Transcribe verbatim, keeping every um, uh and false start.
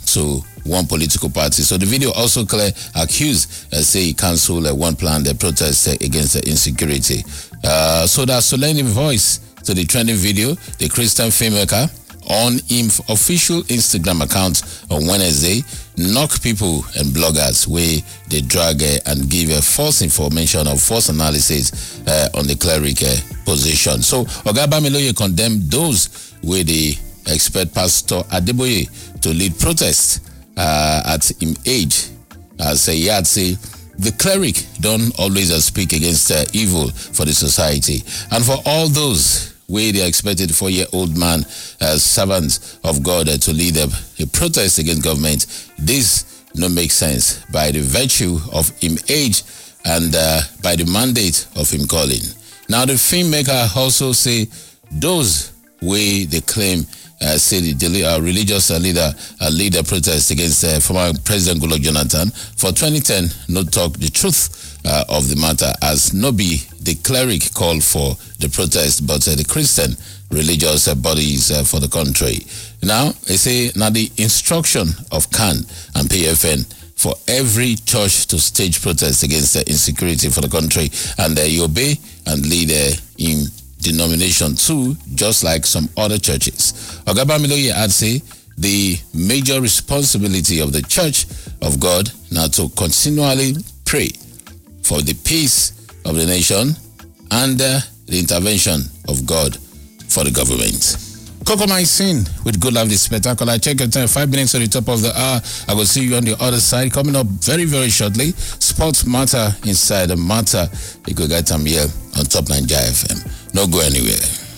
to one political party. So the video also clear accused, uh, say he cancelled uh, one planned uh, protest uh, against the insecurity. Uh, so that solemn voice to the trending video, the Christian filmmaker on his official Instagram account on Wednesday knock people and bloggers where they drag uh, and give uh, false information or false analysis uh, on the cleric uh, position. So Oga Bamiloye condemned those where they expect Pastor Adeboye to lead protests uh, at his age. As uh, he had say, the cleric don't always uh, speak against uh, evil for the society. And for all those where they expected four-year-old man, uh, servants of God, uh, to lead uh, a protest against government, this no make sense by the virtue of him age and uh, by the mandate of him calling. Now the filmmaker also say those where they claim uh, say the uh, religious uh, leader uh, lead a protest against uh, former President Goodluck Jonathan for twenty ten no talk the truth uh, of the matter, as no be the cleric called for the protest, but uh, the Christian religious uh, bodies uh, for the country. Now they say now the instruction of C A N and P F N for every church to stage protest against the uh, insecurity for the country, and uh, you obey and lead uh, in denomination too, just like some other churches. Oga Bamiloye had say the major responsibility of the Church of God now to continually pray for the peace of the nation and uh, the intervention of God for the government. Coco Mycene with Good Life the Spectacular. Check your time, five minutes on the top of the hour. I will see you on the other side. Coming up very, very shortly, Sports Matter inside the Matter. You could get them here on Top Nigeria F M. No go anywhere.